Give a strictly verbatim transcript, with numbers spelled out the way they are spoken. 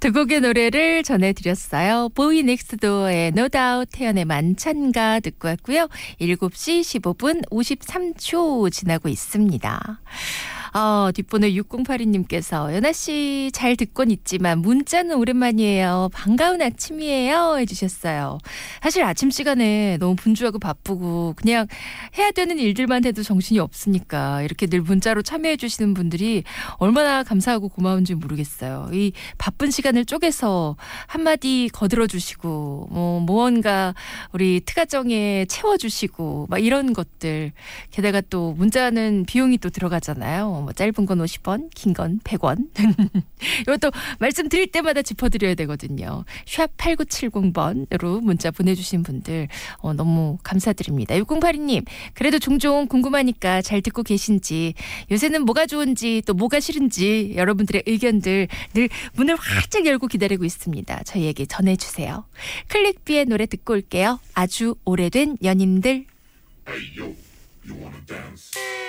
두 곡의 노래를 전해드렸어요. 보이 넥스트 도어의 No Doubt, 태연의 만찬가 듣고 왔고요. 일곱 시 십오 분 오십삼 초 지나고 있습니다. 어, 뒷번호 육공팔이 님께서 연아씨 잘 듣곤 있지만 문자는 오랜만이에요. 반가운 아침이에요 해주셨어요. 사실 아침 시간에 너무 분주하고 바쁘고 그냥 해야 되는 일들만 해도 정신이 없으니까 이렇게 늘 문자로 참여해 주시는 분들이 얼마나 감사하고 고마운지 모르겠어요. 이 바쁜 시간을 쪼개서 한마디 거들어 주시고 뭐 무언가 우리 트가정에 채워주시고 막 이런 것들, 게다가 또 문자는 비용이 또 들어가잖아요. 뭐 짧은 건 오십 원, 긴 건 백 원. 이것도 말씀드릴 때마다 짚어드려야 되거든요. 샵 팔구칠공 번으로 문자 보내주신 분들 어, 너무 감사드립니다. 육공팔이 님, 그래도 종종 궁금하니까 잘 듣고 계신지, 요새는 뭐가 좋은지 또 뭐가 싫은지 여러분들의 의견들 늘 문을 활짝 열고 기다리고 있습니다. 저희에게 전해주세요. 클릭비의 노래 듣고 올게요. 아주 오래된 연인들. Hey, yo, you wanna dance?